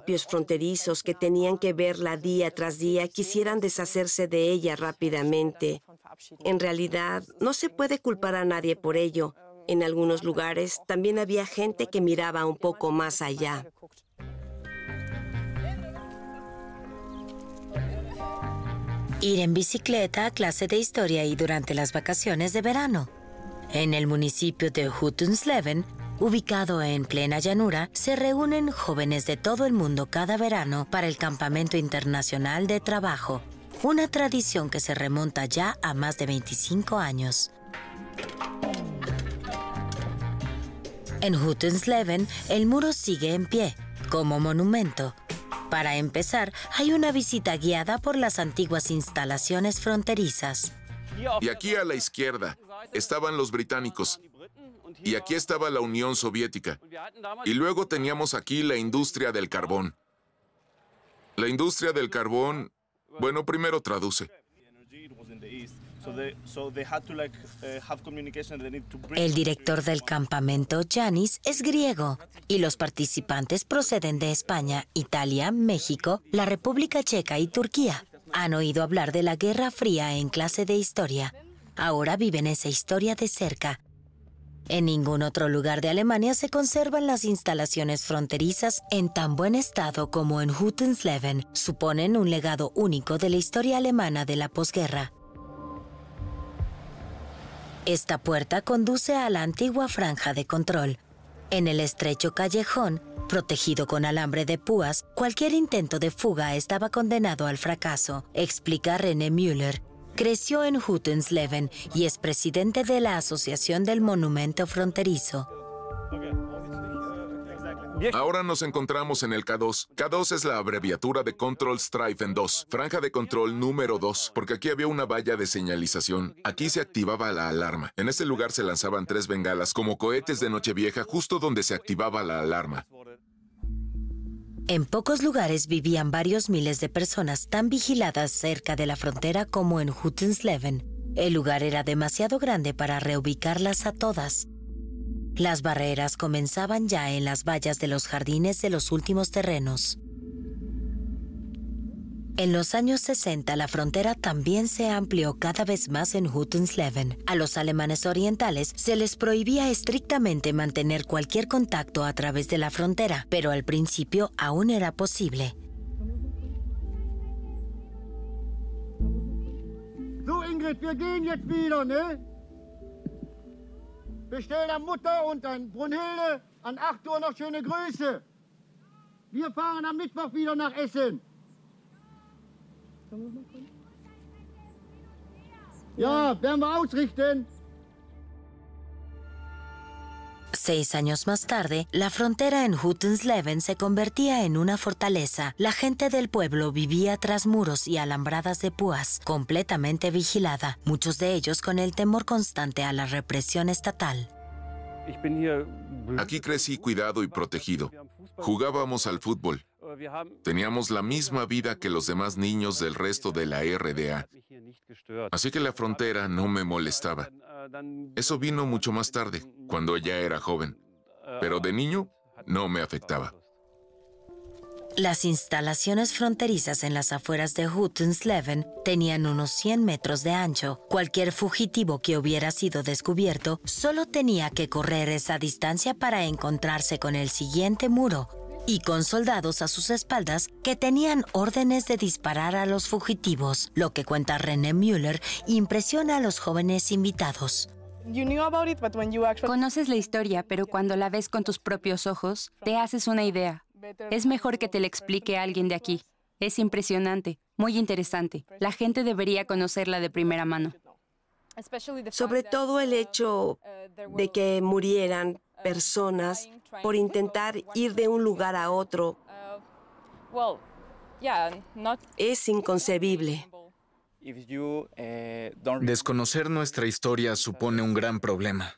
propios fronterizos que tenían que verla día tras día quisieran deshacerse de ella rápidamente. En realidad, no se puede culpar a nadie por ello. En algunos lugares también había gente que miraba un poco más allá. Ir en bicicleta a clase de historia y durante las vacaciones de verano. En el municipio de Huttensleven, ubicado en plena llanura, se reúnen jóvenes de todo el mundo cada verano para el Campamento Internacional de Trabajo, una tradición que se remonta ya a más de 25 años. En Huttensleven, el muro sigue en pie, como monumento. Para empezar, hay una visita guiada por las antiguas instalaciones fronterizas. Y aquí a la izquierda estaban los británicos. Y aquí estaba la Unión Soviética. Y luego teníamos aquí la industria del carbón. La industria del carbón, bueno, primero traduce. El director del campamento, Yanis, es griego y los participantes proceden de España, Italia, México, la República Checa y Turquía. Han oído hablar de la Guerra Fría en clase de historia. Ahora viven esa historia de cerca. En ningún otro lugar de Alemania se conservan las instalaciones fronterizas en tan buen estado como en Huttensleven. Suponen un legado único de la historia alemana de la posguerra. Esta puerta conduce a la antigua franja de control. En el estrecho callejón, protegido con alambre de púas, cualquier intento de fuga estaba condenado al fracaso, explica René Müller. Creció en Huttensleven y es presidente de la Asociación del Monumento Fronterizo. Ahora nos encontramos en el K2. K2 es la abreviatura de Control Streifen 2, franja de control número 2, porque aquí había una valla de señalización. Aquí se activaba la alarma. En ese lugar se lanzaban 3 bengalas como cohetes de Nochevieja justo donde se activaba la alarma. En pocos lugares vivían varios miles de personas tan vigiladas cerca de la frontera como en Huttensleven. El lugar era demasiado grande para reubicarlas a todas. Las barreras comenzaban ya en las vallas de los jardines de los últimos terrenos. En los años 60, la frontera también se amplió cada vez más en Huttensleven. A los alemanes orientales se les prohibía estrictamente mantener cualquier contacto a través de la frontera, pero al principio aún era posible. So, Ingrid, wir gehen jetzt wieder, ne? Bestell der Mutter und an Brunhilde an 8 Uhr noch schöne Grüße. Wir fahren am Mittwoch wieder nach Essen. Ja, werden wir ausrichten. 6 años más tarde, la frontera en Huttensleven se convertía en una fortaleza. La gente del pueblo vivía tras muros y alambradas de púas, completamente vigilada, muchos de ellos con el temor constante a la represión estatal. Aquí crecí cuidado y protegido. Jugábamos al fútbol. Teníamos la misma vida que los demás niños del resto de la RDA. Así que la frontera no me molestaba. Eso vino mucho más tarde, cuando ya era joven. Pero de niño no me afectaba. Las instalaciones fronterizas en las afueras de Huttensleven tenían unos 100 metros de ancho. Cualquier fugitivo que hubiera sido descubierto solo tenía que correr esa distancia para encontrarse con el siguiente muro y con soldados a sus espaldas que tenían órdenes de disparar a los fugitivos. Lo que cuenta René Müller impresiona a los jóvenes invitados. Conoces la historia, pero cuando la ves con tus propios ojos, te haces una idea. Es mejor que te la explique alguien de aquí. Es impresionante, muy interesante. La gente debería conocerla de primera mano. Sobre todo el hecho de que murieran personas por intentar ir de un lugar a otro es inconcebible. Desconocer nuestra historia supone un gran problema.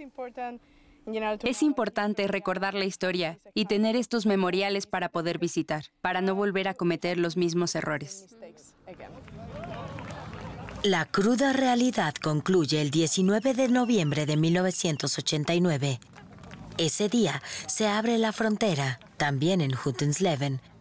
Es importante recordar la historia y tener estos memoriales para poder visitar, para no volver a cometer los mismos errores. La cruda realidad concluye el 19 de noviembre de 1989. Ese día se abre la frontera, también en Huttensleven,